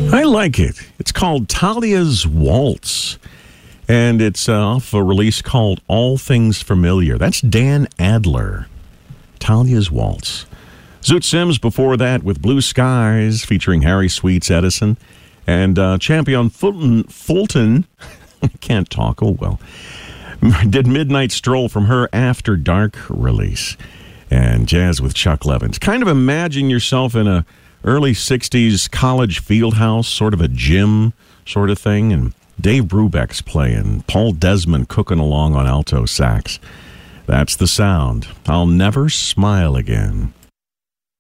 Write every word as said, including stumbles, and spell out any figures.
I like it. It's called Talia's Waltz, and it's uh, off a release called All Things Familiar. That's Dan Adler. Talia's Waltz. Zoot Sims before that with Blue Skies, featuring Harry Sweets Edison, and uh, Champion Fulton, Fulton I can't talk, oh well, did Midnight Stroll from her After Dark release, and jazz with Chuck Levins. Kind of imagine yourself in a early sixties college field house, sort of a gym sort of thing, and Dave Brubeck's playing, Paul Desmond cooking along on alto sax. That's the sound. I'll Never Smile Again.